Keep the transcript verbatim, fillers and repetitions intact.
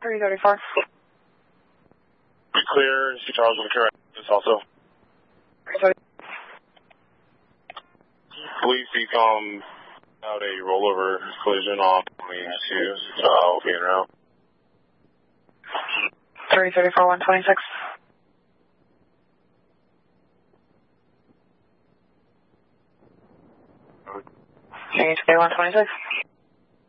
three thirty-four. Clear, C Charles with correct. This also. Police decom out a rollover collision on twenty-two, so I'll be en route. three thirty-four, one twenty-six. Can you say one twenty-six?